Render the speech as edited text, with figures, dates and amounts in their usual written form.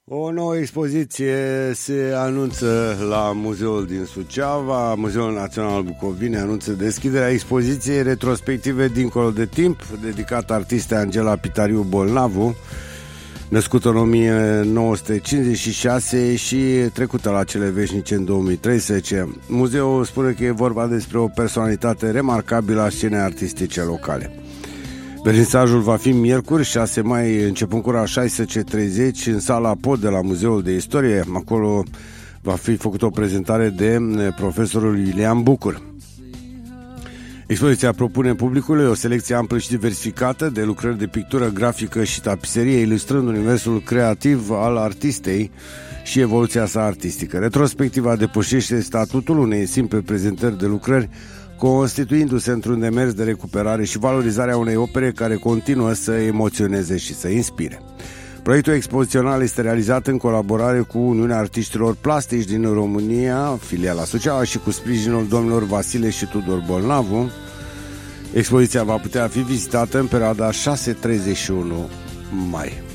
O nouă expoziție se anunță la Muzeul din Suceava. Muzeul Național Bucovine anunță deschiderea expoziției retrospective Dincolo de timp, dedicată artistei Angela Pitariu Bolnavu, născută în 1956 și trecută la cele veșnice în 2013. Muzeul spune că e vorba despre o personalitate remarcabilă a scenei artistice locale. Vernisajul va fi miercuri, 6 mai, începând cu ora 16:30 în sala Pod de la Muzeul de Istorie. Acolo va fi făcută o prezentare de profesorul Iulian Bucur. Expoziția propune publicului o selecție amplă și diversificată de lucrări de pictură grafică și tapiserie, ilustrând universul creativ al artistei și evoluția sa artistică. Retrospectiva depășește statutul unei simple prezentări de lucrări, constituindu-se într-un demers de recuperare și valorizare a unei opere care continuă să emoționeze și să inspire. Proiectul expozițional este realizat în colaborare cu Uniunea Artiștilor Plastici din România, filiala Suceava, și cu sprijinul domnilor Vasile și Tudor Bolnavu. Expoziția va putea fi vizitată în perioada 6-31 mai.